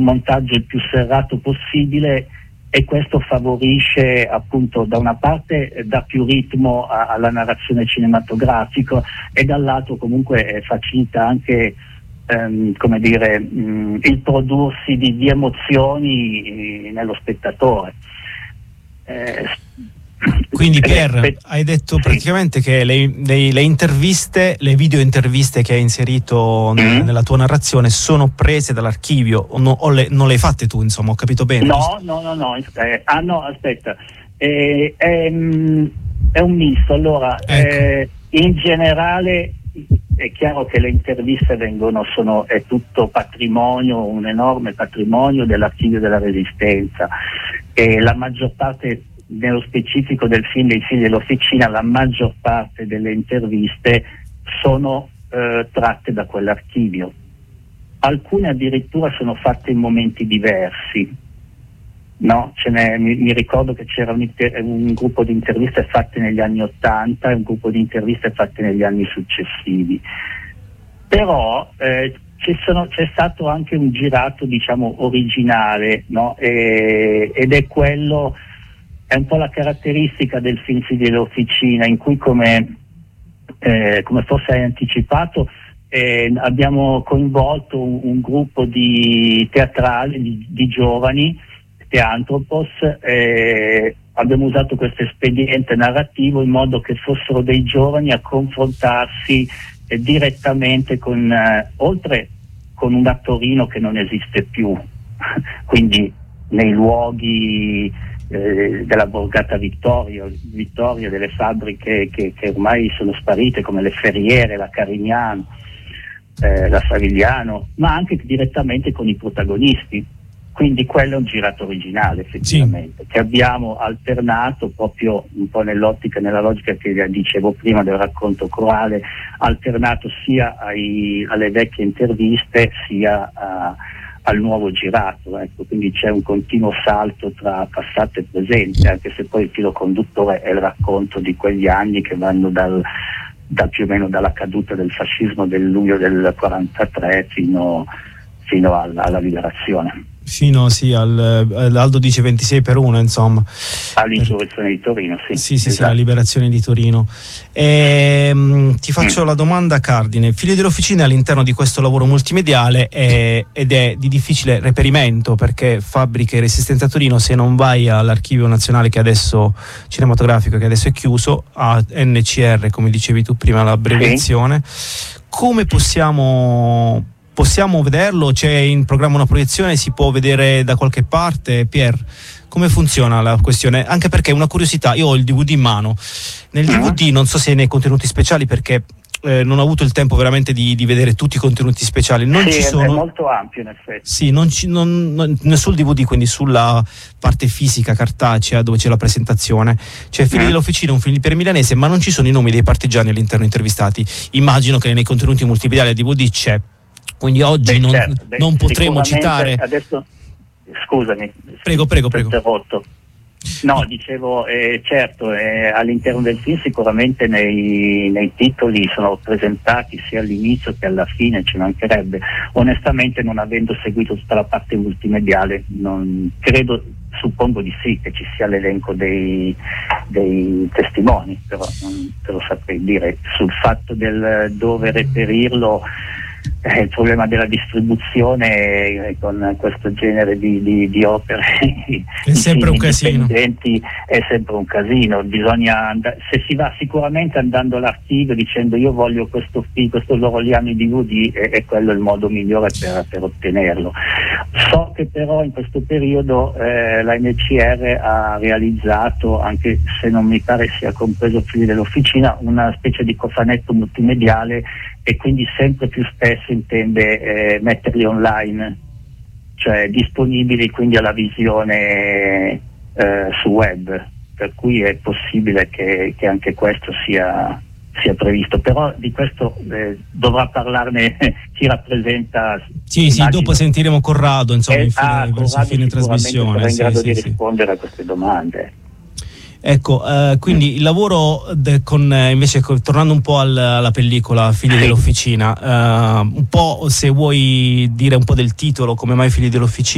montaggio il più serrato possibile, e questo favorisce, appunto, da una parte dà più ritmo alla narrazione cinematografica, e dall'altro comunque facilita anche il prodursi di emozioni nello spettatore. Quindi Pier, hai detto praticamente che le interviste, le video interviste che hai inserito nella tua narrazione sono prese dall'archivio, non le hai fatte tu, insomma, ho capito bene? No, aspetta, è un misto. Allora, ecco. In generale è chiaro che le interviste è tutto patrimonio, un enorme patrimonio dell'archivio della Resistenza, e la maggior parte, nello specifico dei figli dell'Officina, la maggior parte delle interviste sono tratte da quell'archivio. Alcune addirittura sono fatte in momenti diversi, no? Mi ricordo che c'era un gruppo di interviste fatte negli anni '80 e un gruppo di interviste fatte negli anni successivi. Però c'è stato anche un girato, diciamo, originale, no? Ed è quello. È un po' la caratteristica del film Figli dell'Officina, in cui, come forse hai anticipato, abbiamo coinvolto un gruppo di teatrali, di giovani, Teantropos, abbiamo usato questo espediente narrativo in modo che fossero dei giovani a confrontarsi direttamente oltre con una Torino che non esiste più, quindi nei luoghi della borgata Vittoria, delle fabbriche che ormai sono sparite, come le Ferriere, la Carignano, la Savigliano, ma anche direttamente con i protagonisti. Quindi quello è un girato originale, effettivamente, che abbiamo alternato proprio un po' nell'ottica, nella logica che dicevo prima del racconto corale, alternato sia alle vecchie interviste sia al nuovo girato, ecco. Quindi c'è un continuo salto tra passato e presente, anche se poi il filo conduttore è il racconto di quegli anni che vanno da più o meno dalla caduta del fascismo del luglio del 43 fino alla liberazione. Fino Aldo dice 26/1, insomma, all'insurrezione di Torino, sì, la liberazione di Torino. Ti faccio la domanda cardine. Figli dell'Officina all'interno di questo lavoro multimediale ed è di difficile reperimento, perché Fabbriche e Resistenza Torino, se non vai all'archivio nazionale cinematografico che adesso è chiuso, a NCR, come dicevi tu prima, l'abbreviazione, come possiamo vederlo? C'è in programma una proiezione? Si può vedere da qualche parte? Pier, come funziona la questione? Anche perché una curiosità, io ho il DVD in mano. Nel DVD non so se nei contenuti speciali, perché non ho avuto il tempo veramente di vedere tutti i contenuti speciali. È molto ampio, in effetti. Sì, non sul DVD, quindi sulla parte fisica cartacea dove c'è la presentazione. C'è Figli dell'Officina, un film per milanese, ma non ci sono i nomi dei partigiani all'interno intervistati. Immagino che nei contenuti multimediali DVD c'è. Quindi oggi non potremo citare. Adesso, scusami. Prego. Interrotto. No, dicevo, certo, all'interno del film sicuramente nei titoli sono presentati sia all'inizio che alla fine, ci mancherebbe. Onestamente, non avendo seguito tutta la parte multimediale, non credo, suppongo di sì, che ci sia l'elenco dei testimoni, però non te lo saprei dire. Sul fatto del dove reperirlo, il problema della distribuzione con questo genere di opere è sempre un casino. È sempre un casino. Bisogna se si va sicuramente andando all'archivio dicendo io voglio questo loro li hanno i DVD, e quello è il modo migliore per ottenerlo. So che però in questo periodo la NCR ha realizzato, anche se non mi pare sia compreso Figli dell'Officina, una specie di cofanetto multimediale, e quindi sempre più spesso intende metterli online, cioè disponibili quindi alla visione su web, per cui è possibile che anche questo sia previsto, però di questo dovrà parlarne chi rappresenta. Sì, dopo sentiremo Corrado, insomma, verso fine trasmissione. Sarà in grado di rispondere a queste domande. Ecco, quindi il lavoro invece tornando un po' alla pellicola Figli dell'Officina, un po', se vuoi dire un po' del titolo, come mai Figli dell'Officina?